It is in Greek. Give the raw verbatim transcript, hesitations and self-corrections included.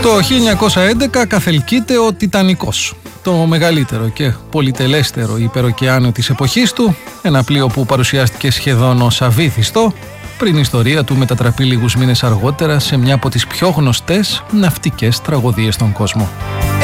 Το χίλια εννιακόσια έντεκα καθελκύεται ο Τιτανικός, το μεγαλύτερο και πολυτελέστερο υπεροκεάνιο της εποχής του, ένα πλοίο που παρουσιάστηκε σχεδόν ως αβύθιστο, πριν η ιστορία του μετατραπεί λίγους μήνες αργότερα σε μια από τις πιο γνωστές ναυτικές τραγωδίες στον κόσμο.